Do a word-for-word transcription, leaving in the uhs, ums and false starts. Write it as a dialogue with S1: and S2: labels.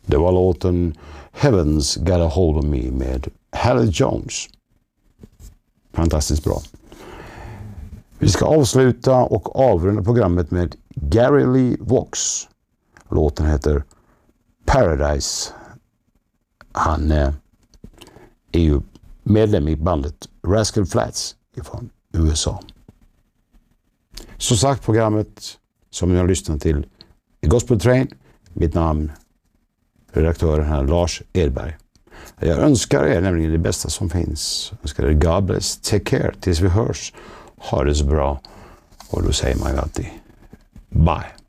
S1: Det var låten Heavens Got a Hold of Me med Haley Jones. Fantastiskt bra. Vi ska avsluta och avrunda programmet med Gary Lee Vox. Låten heter Paradise. Han är ju medlem i bandet Rascal Flatts från U S A. Som sagt, programmet som ni har lyssnat till i Gospel Train. Mitt namn, redaktören här, Lars Edberg. Jag önskar er nämligen det bästa som finns. Jag önskar er God bless, take care, tills vi hörs. Ha det så bra. Och då säger man ju alltid bye.